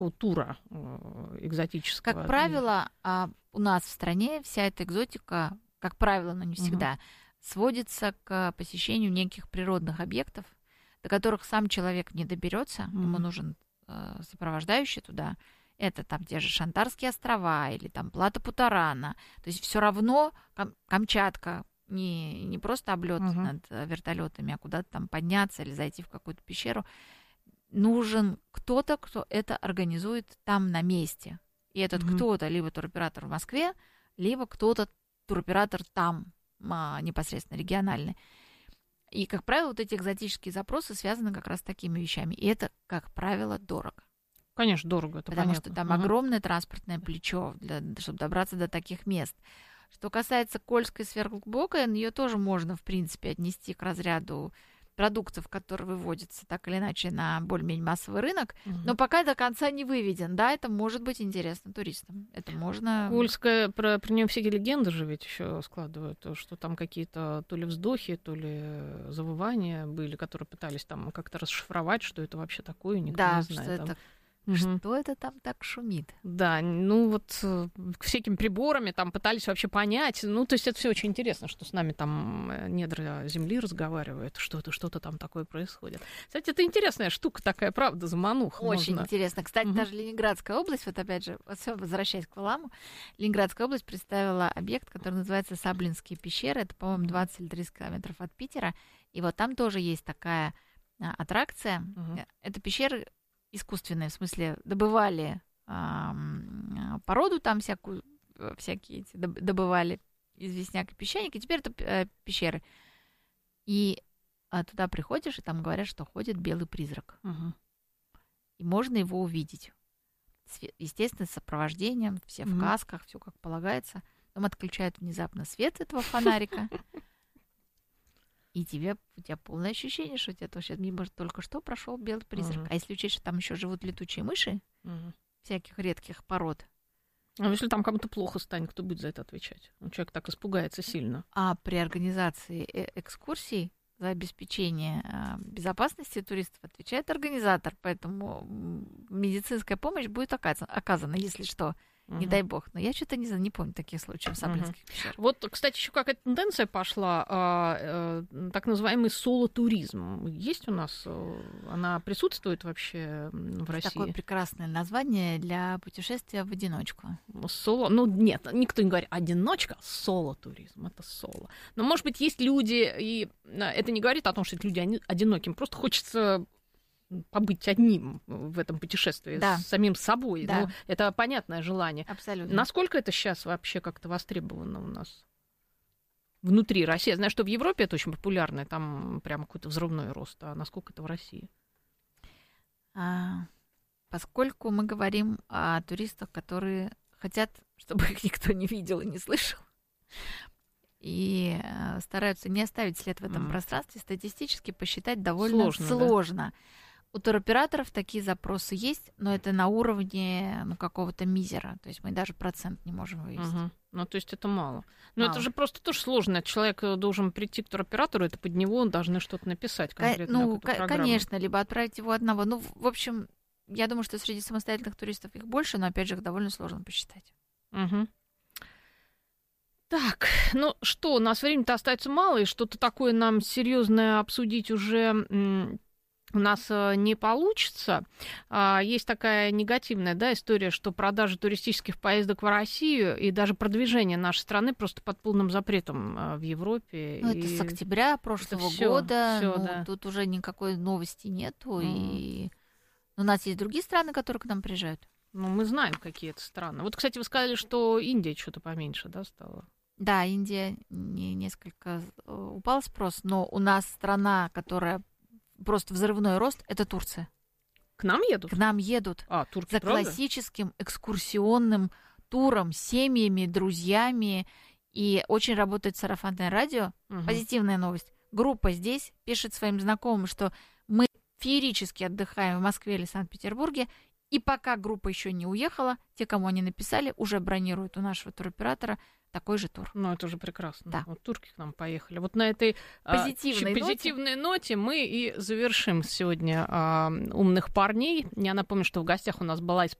тура экзотического. Как правило, у нас в стране вся эта экзотика, как правило, но не всегда, сводится к посещению неких природных объектов, до которых сам человек не доберется, ему нужен сопровождающий туда. Это там те же Шантарские острова или там Плато-Путарана. То есть все равно Камчатка, не просто облет над вертолетами, а куда-то там подняться или зайти в какую-то пещеру. Нужен кто-то, кто это организует там на месте. И этот кто-то либо туроператор в Москве, либо кто-то туроператор там, непосредственно региональный. И, как правило, вот эти экзотические запросы связаны как раз с такими вещами. И это, как правило, дорого. Конечно, дорого, это потому понятно. Что там огромное транспортное плечо, чтобы добраться до таких мест. Что касается Кольской сверхглубокой, ее тоже можно, в принципе, отнести к разряду продуктов, которые выводятся так или иначе на более-менее массовый рынок, но пока до конца не выведен. Да, это может быть интересно туристам. Это можно... Кольская, про нее всякие легенды же ведь еще складывают, что там какие-то то ли вздохи, то ли завывания были, которые пытались там как-то расшифровать, что это вообще такое, никто не знает. Что это там так шумит? Да, ну вот всякими приборами там пытались вообще понять. Ну, то есть это все очень интересно, что с нами там недра земли разговаривают, что-то там такое происходит. Кстати, это интересная штука такая, правда, замануха. Очень интересно. Кстати, даже Ленинградская область, вот опять же, возвращаясь к Валаму, Ленинградская область представила объект, который называется Саблинские пещеры. Это, по-моему, 20 или 30 километров от Питера. И вот там тоже есть такая аттракция. Это пещеры искусственные, в смысле, добывали породу там всякие эти, добывали известняк и песчаник, и теперь это пещеры. И туда приходишь, и там говорят, что ходит белый призрак. И можно его увидеть. Естественно, с сопровождением, все в касках, все как полагается. Потом отключают внезапно свет этого фонарика. И у тебя полное ощущение, что у тебя сейчас мимо только что прошел белый призрак. А если учесть, что там еще живут летучие мыши, всяких редких пород. А если там кому-то плохо станет, кто будет за это отвечать? Человек так испугается сильно. А при организации экскурсий за обеспечение безопасности туристов отвечает организатор, поэтому медицинская помощь будет оказана, если что. Не дай бог. Но я что-то не помню таких случаев в Саблинских пещерах. Вот, кстати, еще какая-то тенденция пошла, так называемый соло-туризм. Есть у нас? Она присутствует вообще в России? Такое прекрасное название для путешествия в одиночку. Соло? Ну, нет, никто не говорит одиночка, соло-туризм. Это соло. Но, может быть, есть люди, и это не говорит о том, что эти люди одиноким. Просто хочется побыть одним в этом путешествии, с самим собой. Да. Ну, это понятное желание. Абсолютно. Насколько это сейчас вообще как-то востребовано у нас внутри России? Я знаю, что в Европе это очень популярно, там прям какой-то взрывной рост. А насколько это в России? Поскольку мы говорим о туристах, которые хотят, чтобы их никто не видел и не слышал, и стараются не оставить след в этом пространстве, статистически посчитать довольно сложно. Да? У туроператоров такие запросы есть, но это на уровне какого-то мизера. То есть мы даже процент не можем вывести. Ну, то есть это мало. Но это же просто тоже сложно. Человек должен прийти к туроператору, это под него должны что-то написать конкретно. Конечно, либо отправить его одного. Ну, в общем, я думаю, что среди самостоятельных туристов их больше, но, опять же, их довольно сложно посчитать. Так, ну что, у нас времени-то остается мало, и что-то такое нам серьезное обсудить уже у нас не получится. Есть такая негативная, история, что продажа туристических поездок в Россию и даже продвижение нашей страны просто под полным запретом в Европе. Ну, это с октября прошлого года. Тут уже никакой новости нету. И у нас есть другие страны, которые к нам приезжают. Ну, мы знаем, какие это страны. Вот, кстати, вы сказали, что Индия что-то поменьше, стала? Да, Индия несколько упал спрос, но у нас страна, которая просто взрывной рост, это Турция. К нам едут? К нам едут. Турки, за правда? Классическим экскурсионным туром, семьями, друзьями. И очень работает сарафанное радио. Позитивная новость. Группа здесь пишет своим знакомым, что мы феерически отдыхаем в Москве или Санкт-Петербурге, И пока группа еще не уехала, те, кому они написали, уже бронируют у нашего туроператора такой же тур. Ну, это уже прекрасно. Да. Вот турки к нам поехали. Вот на этой позитивной ноте мы и завершим сегодня «Умных парней». Я напомню, что в гостях у нас была